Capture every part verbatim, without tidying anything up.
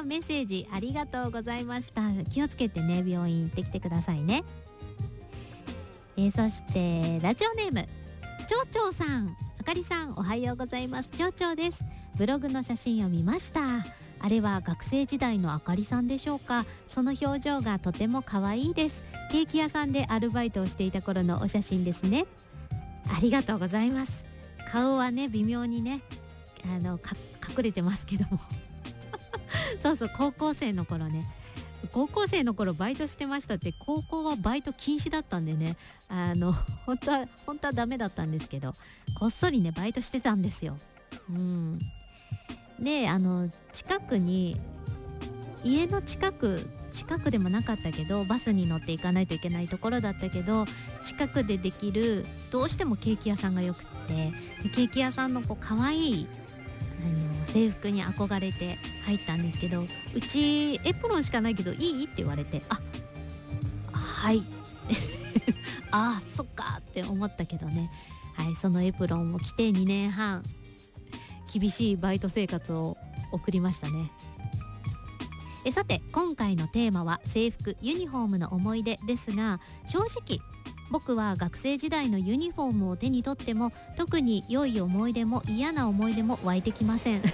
んメッセージありがとうございました。気をつけてね、病院行ってきてくださいね。えー、そしてラジオネームちょうちょうさん、あかりさんおはようございます。ちょうちょうです。ブログの写真を見ました。あれは学生時代のあかりさんでしょうか。その表情がとても可愛いです。ケーキ屋さんでアルバイトをしていた頃のお写真ですね。ありがとうございます。顔はね微妙にねあのか隠れてますけどもそうそう、高校生の頃ね、高校生の頃バイトしてましたって。高校はバイト禁止だったんでね、あの本当は本当はダメだったんですけど、こっそりねバイトしてたんですよ。うんで、あの近くに、家の近く近くでもなかったけどバスに乗って行かないといけないところだったけど、近くでできるどうしてもケーキ屋さんがよくって、ケーキ屋さんのこう可愛いあの制服に憧れて入ったんですけど、うちエプロンしかないけどいいって言われて、あはいあそっかって思ったけどね、はい、そのエプロンを着てにねんはん厳しいバイト生活を送りましたね。えさて今回のテーマは制服ユニフォームの思い出ですが、正直僕は学生時代のユニフォームを手に取っても特に良い思い出も嫌な思い出も湧いてきません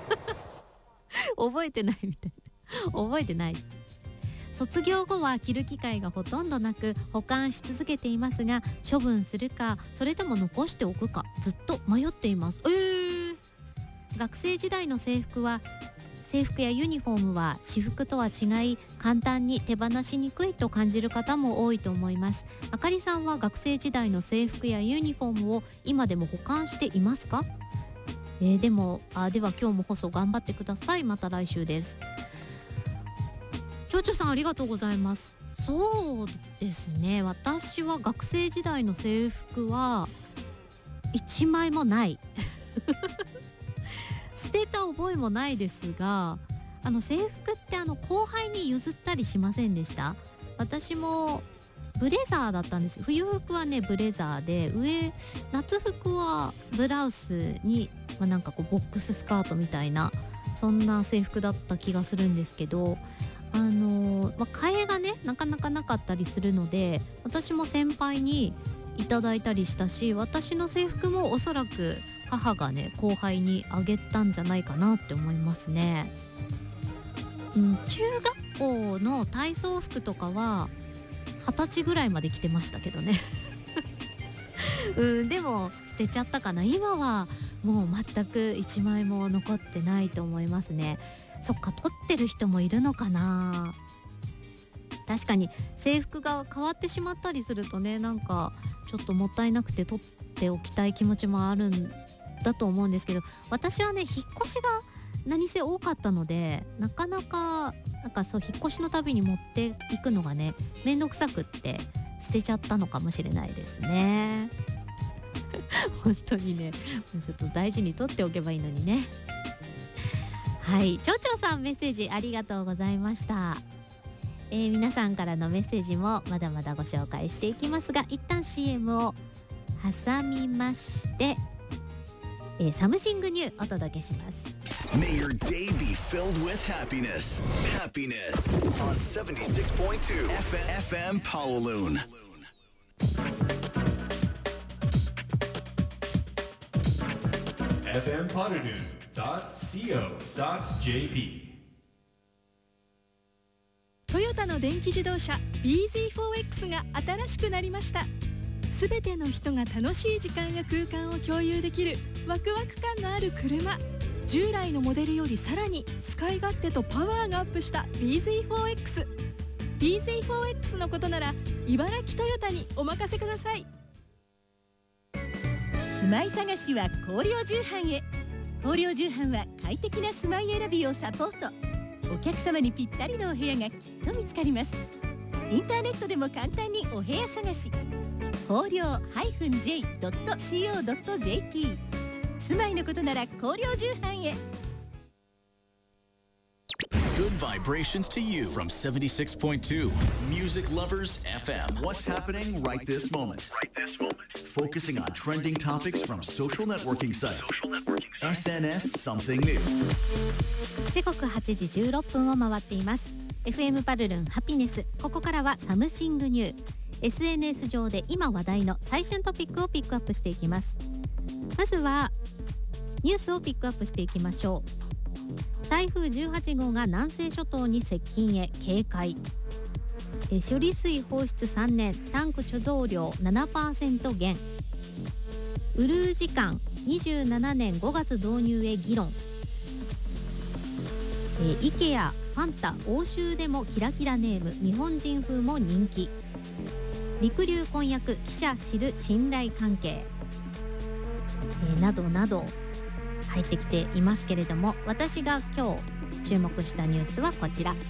覚えてないみたいな覚えてない。卒業後は着る機会がほとんどなく保管し続けていますが、処分するかそれとも残しておくかずっと迷っています。えー、学生時代の制服は制服やユニフォームは私服とは違い簡単に手放しにくいと感じる方も多いと思います。あかりさんは学生時代の制服やユニフォームを今でも保管していますか？えー、でもあでは今日も放送頑張ってください。また来週です。ちょうちょさんありがとうございます。そうですね、私は学生時代の制服はいちまいもない捨てた覚えもないですが、あの制服ってあの後輩に譲ったりしませんでした？私もブレザーだったんですよ。冬服はねブレザーで、上夏服はブラウスに、まあ、なんかこうボックススカートみたいなそんな制服だった気がするんですけど、あのーまあ、替えがねなかなかなかったりするので、私も先輩にいただいたりしたし、私の制服もおそらく母がね後輩にあげたんじゃないかなって思いますね。うん、中学校の体操服とかははたちぐらいまで着てましたけどねうん、でも捨てちゃったかな。今はもう全くいちまいも残ってないと思いますね。そっか、取ってる人もいるのかな。確かに制服が変わってしまったりするとね、なんかちょっともったいなくて取っておきたい気持ちもあるんだと思うんですけど、私はね引っ越しが何せ多かったので、なかなかなんかそう引っ越しのたびに持っていくのがねめんどくさくって捨てちゃったのかもしれないですね本当にね、ちょっと大事に取っておけばいいのにね。はい、ちょうちょうさんメッセージありがとうございました。えー、皆さんからのメッセージもまだまだご紹介していきますが、一旦 シーエム を挟みまして、えー、サムシングニューお届けします。 May your day be filled with happiness. Happiness on seventy-six point two F M Kowloon. エフエム パルヌードット シーオー ドット ジェーピートヨタの電気自動車 ビーゼットフォーエックス が新しくなりました。すべての人が楽しい時間や空間を共有できるワクワク感のある車。従来のモデルよりさらに使い勝手とパワーがアップした ビーゼットフォーエックス。 ビーゼットフォーエックス のことなら茨城トヨタにお任せください。 住まい探しは光陵重版へ。光陵重版は快適な住まい選びをサポート。お客様にぴったりのお部屋がきっと見つかります。インターネットでも簡単にお部屋探し。光陵 ジェイドット シーオー ドット ジェーピー。 住まいのことなら光陵重版へ。 good vibrations to you from seventy-six point two Music Lovers エフエム. What's happening right this moment? Right this moment. Focusing on trending topics from social networking sites.エスエヌエスSomething New. 時刻はちじじゅうろっぷんを回っています。 エフエム パルルンハピネス。ここからはサムシングニュー。 エスエヌエス 上で今話題の最新トピックをピックアップしていきます。まずはニュースをピックアップしていきましょう。台風じゅうはち号が南西諸島に接近へ警戒。え処理水放出さんねん、タンク貯蔵量 ななパーセント 減。ウルー時間にじゅうななねんごがつ導入へ議論。え IKEA、ファンタ、欧州でもキラキラネーム、日本人風も人気。陸流婚約、記者知る信頼関係、えー、などなど入ってきていますけれども、私が今日注目したニュースはこちら。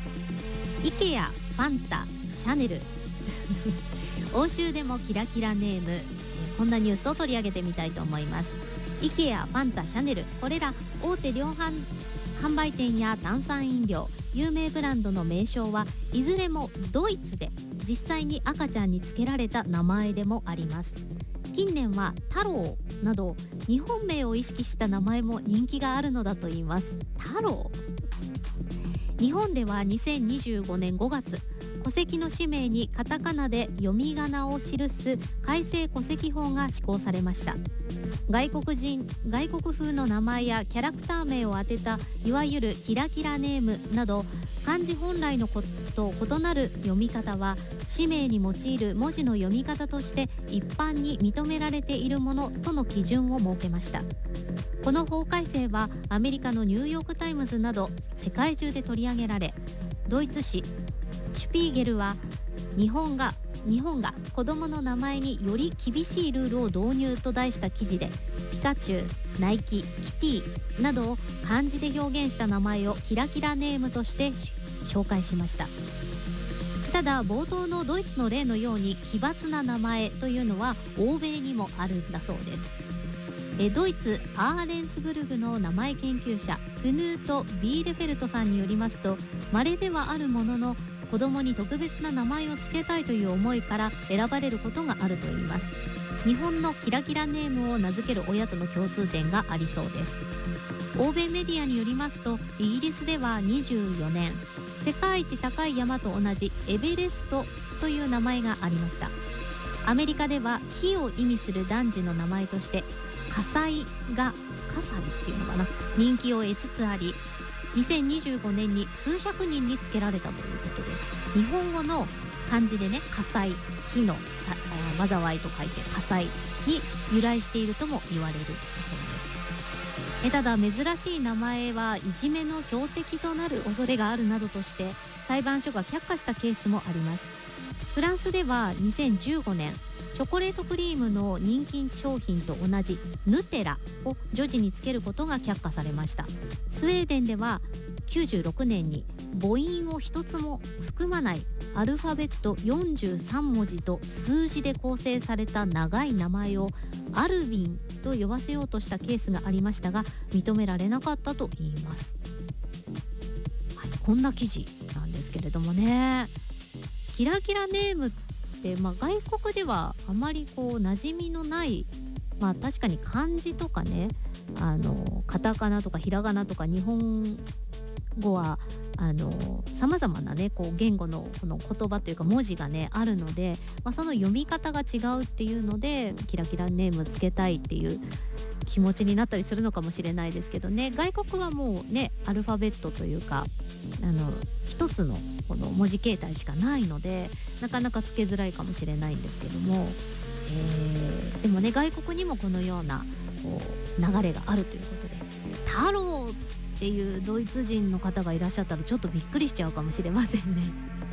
IKEA、ファンタ、シャネル欧州でもキラキラネーム、えー、こんなニュースを取り上げてみたいと思います。 IKEA、ファンタ、シャネル、これら大手量販販売店や炭酸飲料、有名ブランドの名称はいずれもドイツで実際に赤ちゃんにつけられた名前でもあります。近年は太郎など日本名を意識した名前も人気があるのだといいます。太郎。日本ではにせんにじゅうごねんごがつ、戸籍の氏名にカタカナで読み仮名を記す改正戸籍法が施行されました。外国人、外国風の名前やキャラクター名を当てたいわゆるキラキラネームなど漢字本来のことと異なる読み方は氏名に用いる文字の読み方として一般に認められているものとの基準を設けました。この法改正はアメリカのニューヨークタイムズなど世界中で取り上げられ、ドイツ紙シュピーゲルは日本が日本が子供の名前により厳しいルールを導入と題した記事で、ピカチュウ、ナイキ、キティなどを漢字で表現した名前をキラキラネームとして紹介しました。ただ冒頭のドイツの例のように奇抜な名前というのは欧米にもあるんだそうです。えドイツアーレンスブルグの名前研究者クヌート・ビーレフェルトさんによりますと、稀ではあるものの子供に特別な名前を付けたいという思いから選ばれることがあるといいます。日本のキラキラネームを名付ける親との共通点がありそうです。欧米メディアによりますと、イギリスではにじゅうよねん、世界一高い山と同じエベレストという名前がありました。アメリカでは火を意味する男児の名前として火災が火災っていうのかな、人気を得つつあり、にせんにじゅうごねんに数百人につけられたということです。日本語の漢字でね、火災、火の災いと書いて火災に由来しているとも言われるそうです。えただ珍しい名前はいじめの標的となる恐れがあるなどとして裁判所が却下したケースもあります。フランスではにせんじゅうごねん、チョコレートクリームの人気商品と同じヌテラを女児につけることが却下されました。スウェーデンではきゅうじゅうろくねんに母音を一つも含まないアルファベットよんじゅうさんもじと数字で構成された長い名前をアルビンと呼ばせようとしたケースがありましたが、認められなかったといいます。はい、こんな記事なんですけれどもね、キラキラネームで、まあ、外国ではあまりこう馴染みのない、まあ、確かに漢字とかね、あのカタカナとかひらがなとか日本語はあの様々なねこう言語のこの言葉というか文字がねあるので、まあ、その読み方が違うっていうのでキラキラネームつけたいっていう気持ちになったりするのかもしれないですけどね、外国はもうねアルファベットというかあの一つのこの文字形態しかないのでなかなかつけづらいかもしれないんですけども、えー、でもね外国にもこのようなこう流れがあるということで、太郎っていうドイツ人の方がいらっしゃったらちょっとびっくりしちゃうかもしれませんね。ね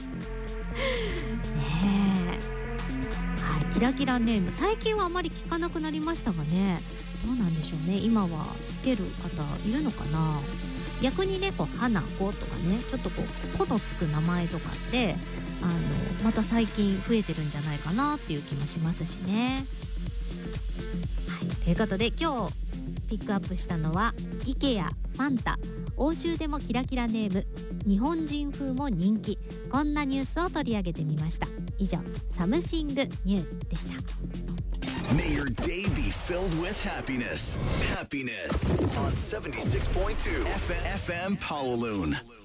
え、はい、キラキラネーム最近はあまり聞かなくなりましたがね、どうなんでしょうね、今はつける方いるのかな。逆にねこう花子とかねちょっとこう子のつく名前とかってあのまた最近増えてるんじゃないかなっていう気もしますしね。はい、ということで今日ピックアップしたのはイケア、ファンタ、欧州でもキラキラネーム、日本人風も人気、こんなニュースを取り上げてみました。以上、サムシングニューでした。 May your day be filled with happiness. Happiness on seventy-six point two F M Kowloon.